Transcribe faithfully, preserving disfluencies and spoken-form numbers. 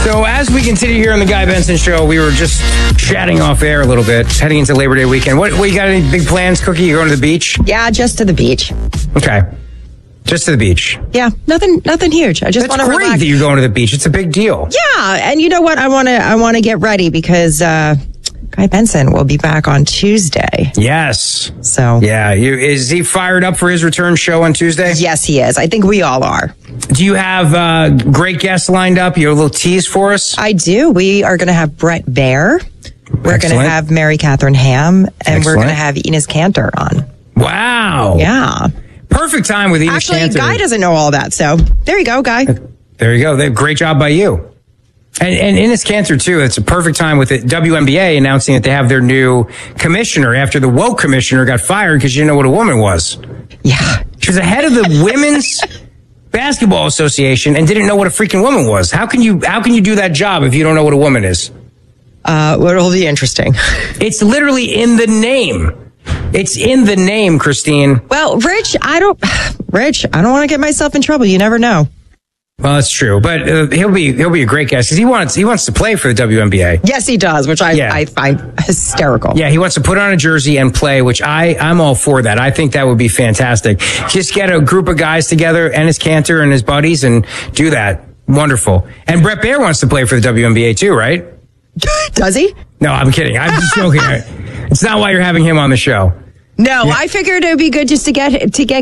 So as we continue here on the Guy Benson Show, we were just chatting off air a little bit, heading into Labor Day weekend. What, what you got any big plans, Cookie? You going to the beach? Yeah, just to the beach. Okay. Just to the beach. Yeah, nothing nothing huge. I just want to That's great relax. that you're going to the beach. It's a big deal. Yeah, and you know what? I want to I want to get ready because uh, Guy Benson will be back on Tuesday. Yes. So Yeah. You, is he fired up for his return show on Tuesday? yes, he is. I think we all are. Do you have uh, great guests lined up? You have a little tease for us? I do. We are going to have Brett Baer. We're going to Excellent. have Mary Catherine Ham, and Excellent. we're going to have Enos Cantor on. Wow. Yeah. Perfect time with Enos Actually, Cantor. Guy doesn't know all that, so there you go, Guy. There you go. They, great job by you. And, and Enos Cantor, too. It's a perfect time with the W N B A announcing that they have their new commissioner after the woke commissioner got fired because she didn't know what a woman was. Yeah. She was the head of the Women's Basketball Association and didn't know what a freaking woman was. How can you, how can you do that job if you don't know what a woman is? Uh, well, it'll be interesting. It's literally in the name. It's in the name, Christine. Well, Rich, I don't, Rich, I don't want to get myself in trouble. You never know. Well, that's true, but uh, he'll be he'll be a great guest because he wants he wants to play for the W N B A. Yes, he does, which I, Yeah. I find hysterical. Yeah, he wants to put on a jersey and play, which I I'm all for that. I think that would be fantastic. Just get a group of guys together, Enos Cantor and his buddies, and do that. Wonderful. And Brett Baer wants to play for the W N B A too, right? Does he? No, I'm kidding. I'm just joking. It's not why you're having him on the show. No, I figured it would be good just to get to get